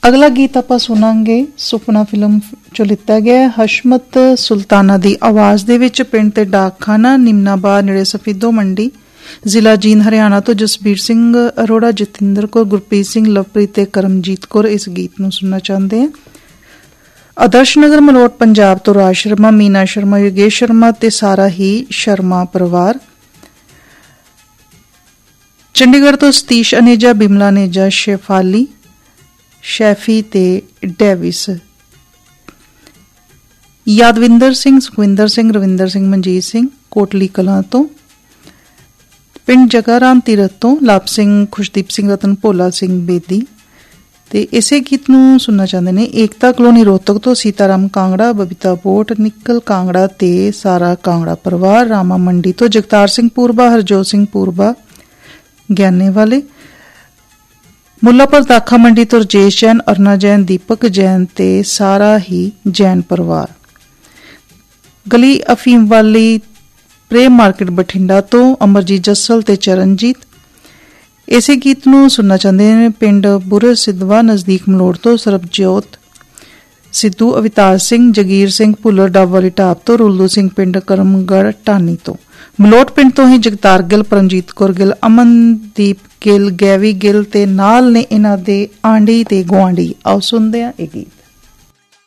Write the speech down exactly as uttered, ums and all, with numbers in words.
ਅਗਲਾ ਗੀਤ ਆਪਾਂ ਸੁਣਾਂਗੇ ਸੁਪਨਾ ਫਿਲਮ ਚੋਂ ਲਿੱਤਾ ਗਿਆ। ਹਸ਼ਮਤ ਸੁਲਤਾਨਾ ਦੀ ਆਵਾਜ਼ ਦੇ ਵਿੱਚ ਪਿੰਡ ਤੇ ਡਾਕਖਾਨਾ ਨਿਮਨਾਬਾਦ ਨੇੜੇ ਸਫੀਦੋ ਮੰਡੀ ਜ਼ਿਲ੍ਹਾ ਜੀਂਦ ਹਰਿਆਣਾ ਤੋਂ ਜਸਬੀਰ ਸਿੰਘ ਅਰੋੜਾ, ਜਤਿੰਦਰ ਕੌਰ, ਗੁਰਪ੍ਰੀਤ ਸਿੰਘ, ਲਵਪ੍ਰੀਤ ਤੇ ਕਰਮਜੀਤ ਕੌਰ ਇਸ ਗੀਤ ਨੂੰ ਸੁਣਨਾ ਚਾਹੁੰਦੇ ਆ। ਆਦਰਸ਼ ਨਗਰ ਮਲੋਟ ਪੰਜਾਬ ਤੋਂ ਰਾਜ ਸ਼ਰਮਾ, ਮੀਨਾ ਸ਼ਰਮਾ, ਯੋਗੇਸ਼ ਸ਼ਰਮਾ ਤੇ ਸਾਰਾ ਹੀ ਸ਼ਰਮਾ ਪਰਿਵਾਰ। ਚੰਡੀਗੜ੍ਹ ਤੋਂ ਸਤੀਸ਼ ਅਨੇਜਾ, ਬਿਮਲਾ ਅਨੇਜਾ, ਸ਼ੇਫਾਲੀ, ਸ਼ੈਫੀ ਤੇ ਡੇਵਿਸ। ਯਾਦਵਿੰਦਰ ਸਿੰਘ, ਸੁਖਵਿੰਦਰ ਸਿੰਘ, ਰਵਿੰਦਰ ਸਿੰਘ, ਮਨਜੀਤ ਸਿੰਘ ਕੋਟਲੀ ਕਲਾਂ ਤੋਂ। ਪਿੰਡ ਜਗਾਰਾਮ ਤੀਰਥ ਤੋਂ ਲਾਭ ਸਿੰਘ, ਖੁਸ਼ਦੀਪ ਸਿੰਘ, ਰਤਨ ਭੋਲਾ ਸਿੰਘ ਬੇਦੀ ਤੇ ਇਸੇ ਗੀਤ ਨੂੰ ਸੁਣਨਾ ਚਾਹੁੰਦੇ ਨੇ ਏਕਤਾ ਕਲੋਨੀ ਰੋਹਤਕ ਤੋਂ ਸੀਤਾਰਾਮ ਕਾਂਗੜਾ, ਬਬੀਤਾ ਬੋਟ, ਨਿੱਕਲ ਕਾਂਗੜਾ ਤੇ ਸਾਰਾ ਕਾਂਗੜਾ ਪਰਿਵਾਰ। ਰਾਮਾ ਮੰਡੀ ਤੋਂ ਜਗਤਾਰ ਸਿੰਘ ਪੂਰਬਾ, ਹਰਜੋਤ ਸਿੰਘ ਪੂਰਬਾ ਗਿਆਨੇ ਵਾਲੇ। ਮੁੱਲਾਪੁਰ ਦਾਖਾ ਮੰਡੀ ਤੋਂ ਰਜੇਸ਼ ਜੈਨ, ਅਰੁਣਾ ਜੈਨ, ਦੀਪਕ ਜੈਨ ਤੇ ਸਾਰਾ ਹੀ ਜੈਨ ਪਰਿਵਾਰ। ਗਲੀ ਅਫੀਮ ਵਾਲੀ ਪ੍ਰੇਮ ਮਾਰਕੀਟ ਬਠਿੰਡਾ ਤੋਂ ਅਮਰਜੀਤ ਜੱਸਲ ਤੇ ਚਰਨਜੀਤ। ਇਸੇ ਗੀਤ ਨੂੰ ਸੁਣਨਾ ਚਾਹੁੰਦੇ ਨੇ ਪਿੰਡ ਬੁਰੇ ਸਿੱਧਵਾ ਨਜ਼ਦੀਕ ਮਲੋੜ ਤੋਂ ਸਰਬਜੋਤ ਸਿੱਧੂ, ਅਵਤਾਰ ਸਿੰਘ, ਜਗੀਰ ਸਿੰਘ ਭੁੱਲਰ ਡੱਬ ਵਾਲੀ ਢਾਬ ਤੋਂ, ਰੁਲਦੂ ਸਿੰਘ ਪਿੰਡ ਕਰਮਗੜ੍ਹ ਢਾਨੀ ਤੋਂ। ਮਲੋਟ ਪਿੰਡ ਤੋਂ ਹੀ ਜਗਤਾਰ ਗਿੱਲ, ਪਰਮਜੀਤ ਕੌਰ ਗਿੱਲ, ਅਮਨਦੀਪ ਗਿੱਲ, ਗੈਵੀ ਗਿੱਲ ਤੇ ਨਾਲ ਨੇ ਇਹਨਾਂ ਦੇ ਆਂਢੀ ਤੇ ਗੁਆਂਢੀ। ਆਓ ਸੁਣਦੇ ਆ ਇਹ ਗੀਤ।